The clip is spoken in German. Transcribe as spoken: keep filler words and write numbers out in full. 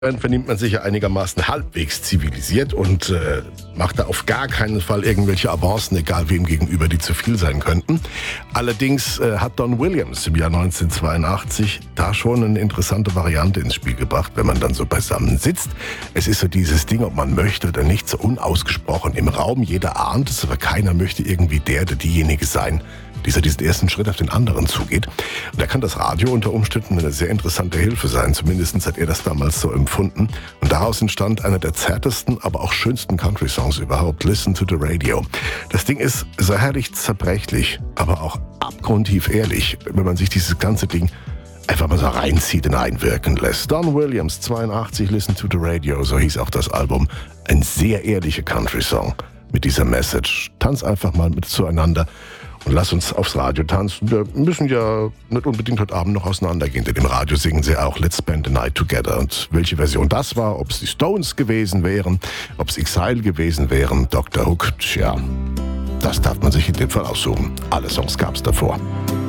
Dann vernimmt man sich ja einigermaßen halbwegs zivilisiert und äh, macht da auf gar keinen Fall irgendwelche Avancen, egal wem gegenüber, die zu viel sein könnten. Allerdings äh, hat Don Williams im Jahr neunzehnhundertzweiundachtzig da schon eine interessante Variante ins Spiel gebracht, wenn man dann so beisammen sitzt. Es ist so dieses Ding, ob man möchte oder nicht, so unausgesprochen im Raum. Jeder ahnt es, aber keiner möchte irgendwie der oder diejenige sein, dieser diesen ersten Schritt auf den anderen zugeht. Und da kann das Radio unter Umständen eine sehr interessante Hilfe sein. Zumindest hat er das damals so empfunden. Und daraus entstand einer der zärtesten, aber auch schönsten Country-Songs überhaupt, Listen to the Radio. Das Ding ist so herrlich zerbrechlich, aber auch abgrundtief ehrlich, wenn man sich dieses ganze Ding einfach mal so reinzieht und einwirken lässt. Don Williams, zweiundachtzig, Listen to the Radio, so hieß auch das Album. Ein sehr ehrlicher Country-Song mit dieser Message. Tanz einfach mal mit zueinander und lass uns aufs Radio tanzen. Wir müssen ja nicht unbedingt heute Abend noch auseinandergehen, denn im Radio singen sie auch Let's Spend the Night Together. Und welche Version das war, ob es die Stones gewesen wären, ob es Exile gewesen wären, Doktor Hook, tja, das darf man sich in dem Fall aussuchen. Alle Songs gab's davor.